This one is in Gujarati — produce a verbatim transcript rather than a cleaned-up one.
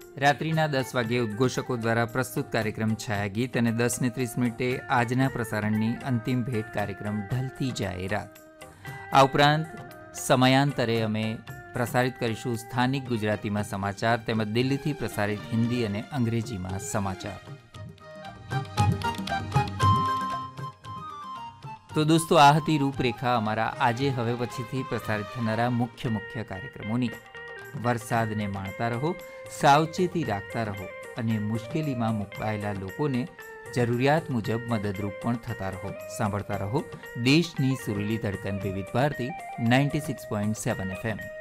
રાત્રિના દસ વાગ્યે ઉદ્ઘોષકો દ્વારા પ્રસ્તુત કાર્યક્રમ છાયા ગીત અને દસ ને ત્રીસ મિનિટે આજના પ્રસારણની અંતિમ ભેટ કાર્યક્રમ ઢલતી જાય રાત. આ ઉપરાંત સમયાંતરે અમે પ્રસારિત કરીશું સ્થાનિક ગુજરાતીમાં સમાચાર તેમજ દિલ્હીથી પ્રસારિત હિન્દી અને અંગ્રેજીમાં સમાચાર. તો દોસ્તો, આ હતી રૂપરેખા અમારા આજે હવે પછીથી પ્રસારિત થનારા મુખ્ય મુખ્ય કાર્યક્રમોની. વરસાદને માણતા રહો, સાવચેતી રાખતા રહો અને મુશ્કેલીમાં મુકાયેલા લોકોને જરૂરિયાત મુજબ મદદરૂપ પણ થતા રહો. સાંભળતા રહો દેશની સુરીલી ધડકન વિવિધ Bharati ninety six point seven F M.